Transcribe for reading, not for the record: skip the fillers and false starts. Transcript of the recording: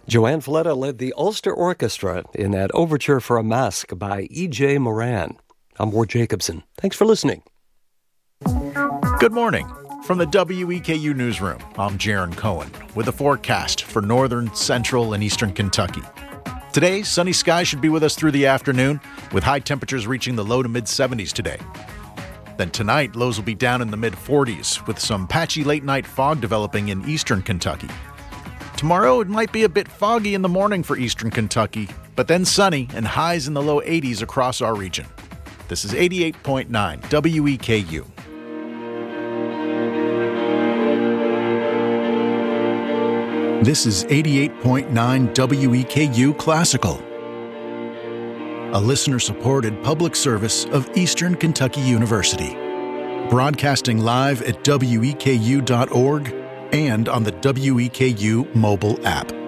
Joanne Falletta led the Ulster Orchestra in that Overture for a Mask by E.J. Moran. I'm Ward Jacobson. Thanks for listening. Good morning. From the WEKU Newsroom, I'm Jaron Cohen with a forecast for northern, central, and eastern Kentucky. Today, sunny skies should be with us through the afternoon, with high temperatures reaching the low to mid-70s today. Then tonight, lows will be down in the mid-40s, with some patchy late-night fog developing in eastern Kentucky. Tomorrow, it might be a bit foggy in the morning for eastern Kentucky, but then sunny and highs in the low 80s across our region. This is 88.9 WEKU. This is 88.9 WEKU Classical, a listener-supported public service of Eastern Kentucky University, broadcasting live at weku.org and on the WEKU mobile app.